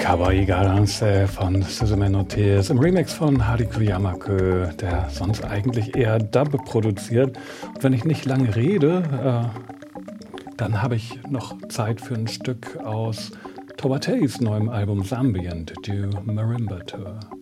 Kawaii Garanse von Suzume no Tears im Remix von Hariku Yamako, der sonst eigentlich eher Dub produziert. Und wenn ich nicht lange rede, dann habe ich noch Zeit für ein Stück aus Towateis neuem Album Zambient, du Marimba Tour.